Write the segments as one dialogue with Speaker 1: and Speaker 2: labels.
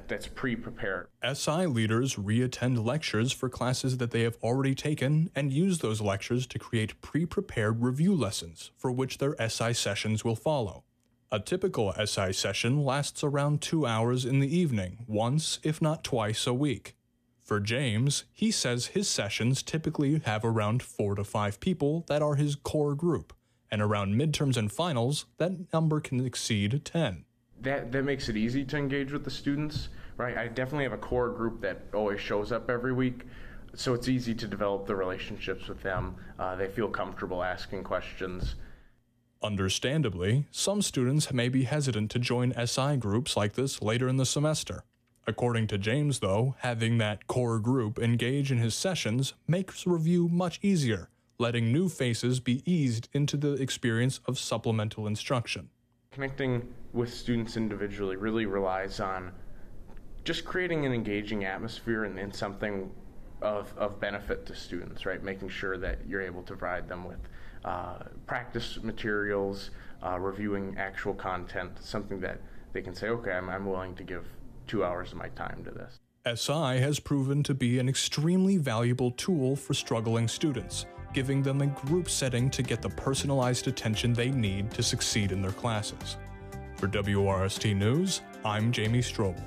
Speaker 1: that's pre-prepared.
Speaker 2: SI leaders re-attend lectures for classes that they have already taken and use those lectures to create pre-prepared review lessons for which their SI sessions will follow. A typical SI session lasts around 2 hours in the evening, once, if not twice, a week. For James, he says his sessions typically have around 4 to 5 people that are his core group, and around midterms and finals, that number can exceed 10.
Speaker 1: That makes it easy to engage with the students, right? I definitely have a core group that always shows up every week, so it's easy to develop the relationships with them. They feel comfortable asking questions.
Speaker 2: Understandably, some students may be hesitant to join SI groups like this later in the semester. According to James, though, having that core group engage in his sessions makes review much easier, letting new faces be eased into the experience of supplemental instruction.
Speaker 1: Connecting with students individually really relies on just creating an engaging atmosphere and something of benefit to students, right? Making sure that you're able to provide them with practice materials, reviewing actual content, something that they can say, okay, I'm willing to give 2 hours of my time to this.
Speaker 2: SI has proven to be an extremely valuable tool for struggling students, giving them a group setting to get the personalized attention they need to succeed in their classes. For WRST News, I'm Jamie Strobel.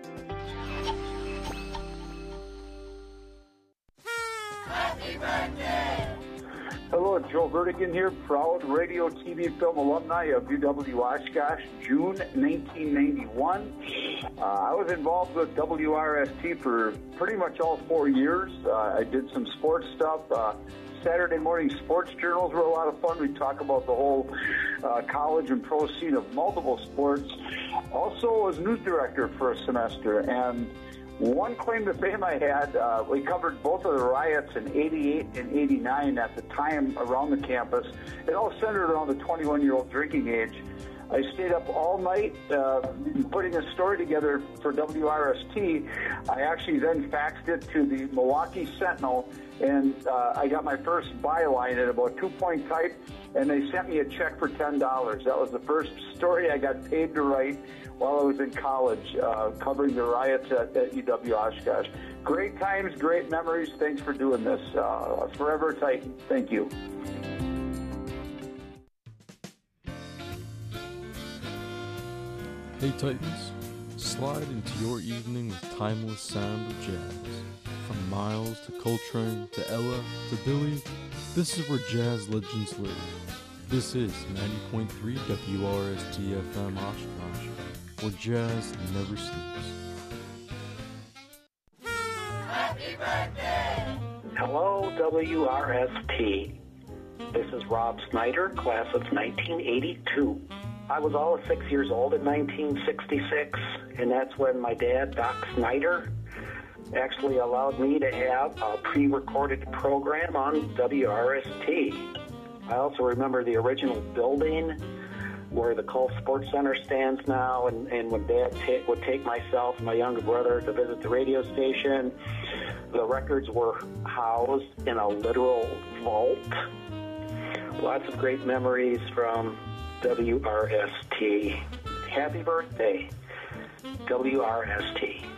Speaker 3: Hello, it's Joe Vertigan here, proud radio, TV, film alumni of UW Oshkosh, June 1991. I was involved with WRST for pretty much all 4 years. I did some sports stuff. Saturday morning sports journals were a lot of fun. We talk about the whole college and pro scene of multiple sports. Also was news director for a semester, and one claim to fame I had, we covered both of the riots in 88 and 89 at the time around the campus. It all centered around the 21-year-old drinking age. I stayed up all night putting a story together for WRST. I actually then faxed it to the Milwaukee Sentinel, and I got my first byline at about 2-point type, and they sent me a check for $10. That was the first story I got paid to write while I was in college, covering the riots at UW Oshkosh. Great times, great memories. Thanks for doing this. Forever Titan. Thank you.
Speaker 4: Hey Titans, slide into your evening with timeless sound of jazz. From Miles to Coltrane to Ella to Billy, this is where jazz legends live. This is 90.3 WRST FM Oshkosh, where jazz never sleeps.
Speaker 5: Happy birthday!
Speaker 6: Hello, WRST. This is Rob Snyder, class of 1982. I was all of 6 years old in 1966, and that's when my dad, Doc Snyder, actually allowed me to have a pre-recorded program on WRST. I also remember the original building where the Cole Sports Center stands now, and when Dad would take myself and my younger brother to visit the radio station, the records were housed in a literal vault. Lots of great memories from WRST. Happy birthday, WRST.